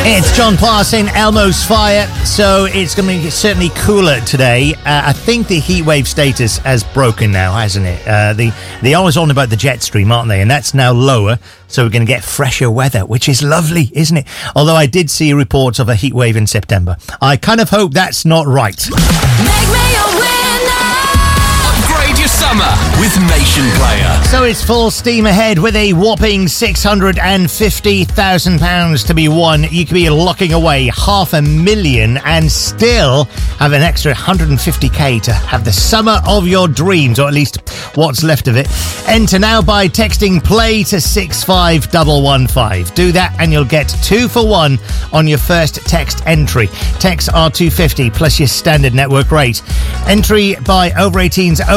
It's John Parsing, Elmo's Fire. So it's going to be certainly cooler today. I think the heatwave status has broken now, hasn't it? They always on about the jet stream, aren't they? And that's now lower. So we're going to get fresher weather, which is lovely, isn't it? Although I did see reports of a heatwave in September. I kind of hope that's not right. Make me a winner. Upgrade your summer with Nation Player. So it's full steam ahead with a whopping £650,000 to be won. You could be locking away $500,000 and still have an extra 150k to have the summer of your dreams, or at least what's left of it. Enter now by texting play to 65115. Do that and you'll get 2 for 1 on your first text entry. Texts are $2.50 plus your standard network rate. Entry by over 18s